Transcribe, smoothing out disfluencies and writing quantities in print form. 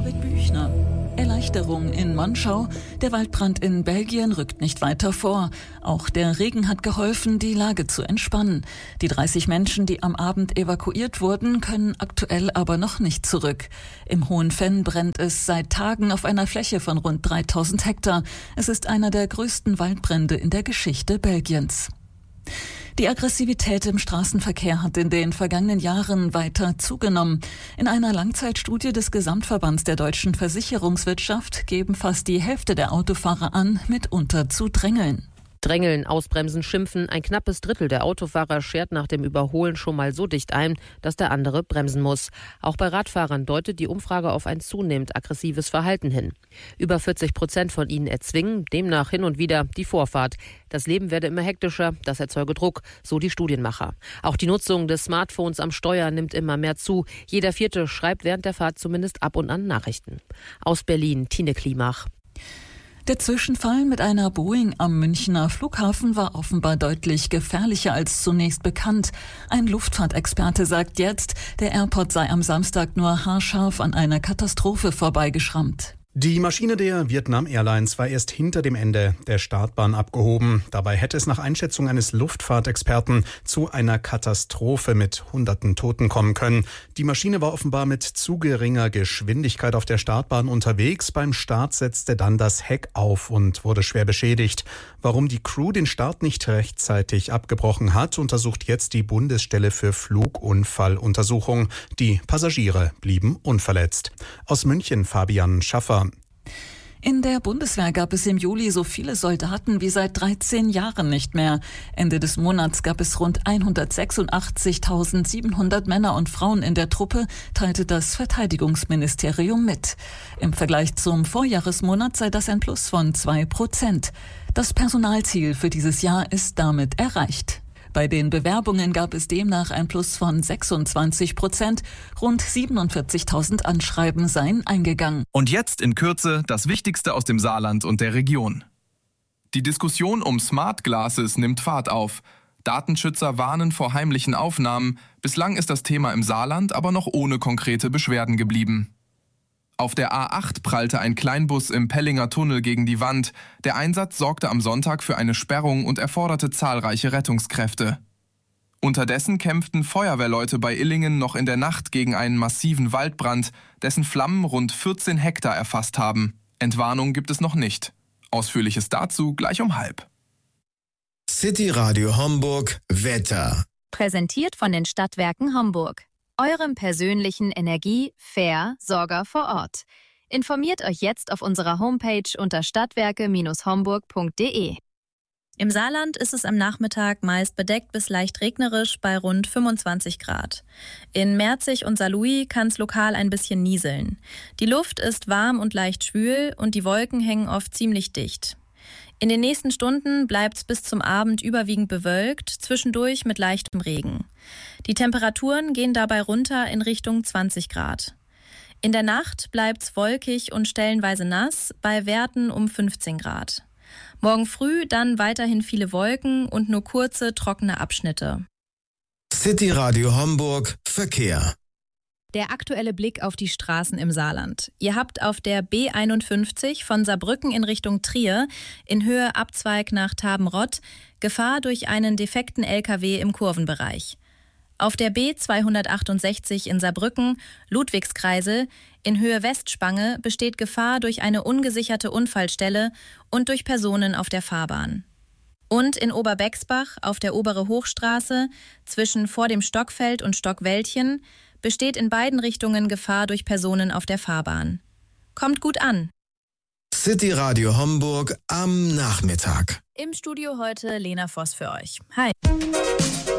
Erik Büchner. Erleichterung in Monschau. Der Waldbrand in Belgien rückt nicht weiter vor. Auch der Regen hat geholfen, die Lage zu entspannen. Die 30 Menschen, die am Abend evakuiert wurden, können aktuell aber noch nicht zurück. Im Hohen Venn brennt es seit Tagen auf einer Fläche von rund 3000 Hektar. Es ist einer der größten Waldbrände in der Geschichte Belgiens. Die Aggressivität im Straßenverkehr hat in den vergangenen Jahren weiter zugenommen. In einer Langzeitstudie des Gesamtverbands der deutschen Versicherungswirtschaft geben fast die Hälfte der Autofahrer an, mitunter zu drängeln. Drängeln, ausbremsen, schimpfen. Ein knappes Drittel der Autofahrer schert nach dem Überholen schon mal so dicht ein, dass der andere bremsen muss. Auch bei Radfahrern deutet die Umfrage auf ein zunehmend aggressives Verhalten hin. Über 40% von ihnen erzwingen demnach hin und wieder die Vorfahrt. Das Leben werde immer hektischer, das erzeuge Druck, so die Studienmacher. Auch die Nutzung des Smartphones am Steuer nimmt immer mehr zu. Jeder Vierte schreibt während der Fahrt zumindest ab und an Nachrichten. Aus Berlin, Tine Klimach. Der Zwischenfall mit einer Boeing am Münchner Flughafen war offenbar deutlich gefährlicher als zunächst bekannt. Ein Luftfahrtexperte sagt jetzt, der Airport sei am Samstag nur haarscharf an einer Katastrophe vorbeigeschrammt. Die Maschine der Vietnam Airlines war erst hinter dem Ende der Startbahn abgehoben. Dabei hätte es nach Einschätzung eines Luftfahrtexperten zu einer Katastrophe mit hunderten Toten kommen können. Die Maschine war offenbar mit zu geringer Geschwindigkeit auf der Startbahn unterwegs. Beim Start setzte dann das Heck auf und wurde schwer beschädigt. Warum die Crew den Start nicht rechtzeitig abgebrochen hat, untersucht jetzt die Bundesstelle für Flugunfalluntersuchung. Die Passagiere blieben unverletzt. Aus München Fabian Schaffer. In der Bundeswehr gab es im Juli so viele Soldaten wie seit 13 Jahren nicht mehr. Ende des Monats gab es rund 186.700 Männer und Frauen in der Truppe, teilte das Verteidigungsministerium mit. Im Vergleich zum Vorjahresmonat sei das ein Plus von 2%. Das Personalziel für dieses Jahr ist damit erreicht. Bei den Bewerbungen gab es demnach ein Plus von 26%. Rund 47.000 Anschreiben seien eingegangen. Und jetzt in Kürze das Wichtigste aus dem Saarland und der Region. Die Diskussion um Smart Glasses nimmt Fahrt auf. Datenschützer warnen vor heimlichen Aufnahmen. Bislang ist das Thema im Saarland aber noch ohne konkrete Beschwerden geblieben. Auf der A8 prallte ein Kleinbus im Pellinger Tunnel gegen die Wand. Der Einsatz sorgte am Sonntag für eine Sperrung und erforderte zahlreiche Rettungskräfte. Unterdessen kämpften Feuerwehrleute bei Illingen noch in der Nacht gegen einen massiven Waldbrand, dessen Flammen rund 14 Hektar erfasst haben. Entwarnung gibt es noch nicht. Ausführliches dazu gleich um 12:30. City Radio Homburg Wetter. Präsentiert von den Stadtwerken Homburg. Eurem persönlichen Energie-Versorger vor Ort. Informiert euch jetzt auf unserer Homepage unter stadtwerke-homburg.de. Im Saarland ist es am Nachmittag meist bedeckt bis leicht regnerisch bei rund 25 Grad. In Merzig und Saarlouis kann es lokal ein bisschen nieseln. Die Luft ist warm und leicht schwül und die Wolken hängen oft ziemlich dicht. In den nächsten Stunden bleibt es bis zum Abend überwiegend bewölkt, zwischendurch mit leichtem Regen. Die Temperaturen gehen dabei runter in Richtung 20 Grad. In der Nacht bleibt es wolkig und stellenweise nass, bei Werten um 15 Grad. Morgen früh dann weiterhin viele Wolken und nur kurze, trockene Abschnitte. City Radio Homburg Verkehr. Der aktuelle Blick auf die Straßen im Saarland. Ihr habt auf der B51 von Saarbrücken in Richtung Trier in Höhe Abzweig nach Tabenrott Gefahr durch einen defekten LKW im Kurvenbereich. Auf der B268 in Saarbrücken, Ludwigskreisel, in Höhe Westspange besteht Gefahr durch eine ungesicherte Unfallstelle und durch Personen auf der Fahrbahn. Und in Oberbexbach auf der Obere Hochstraße zwischen vor dem Stockfeld und Stockwäldchen besteht in beiden Richtungen Gefahr durch Personen auf der Fahrbahn. Kommt gut an. City Radio Homburg am Nachmittag. Im Studio heute Lena Voss für euch. Hi.